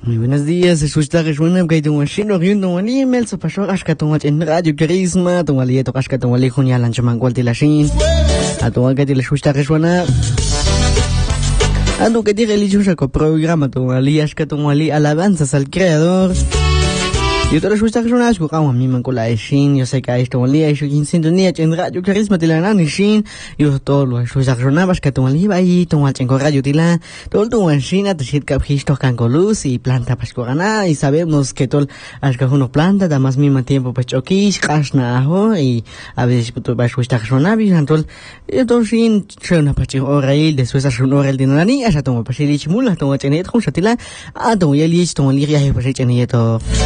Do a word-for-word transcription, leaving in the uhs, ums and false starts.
Muy buenos días, es usted que suena que tengo un chino que un wali email so pasó ashka tonga en radio carisma tonga li to ashka tonga li khunya lan chaman kwalti la shin a tonga que le usted que suena ando que dire li chusa ko programa tonga li ashka tonga li alabanzas al creador. Yo te lo escucho que suena algo como a mí me cola de shin, yo sé que hay esto un día, yo en sintonía en radio carisma tila nani shin, yo todo lo escucho que suena vas que tu ali va y tu al chenco radio tila, todo tu en shin te shit que histo can colus y planta pas gana y sabemos que todo as que uno planta da más mismo tiempo pues choquis, casna ajo y a veces tu vas escuchar que suena bien entonces yo todo shin suena pas oral después a suena oral de nani, asa tu pas ir chimula tu chenet con satila, a tu ya li tu ali ya pues cheneto.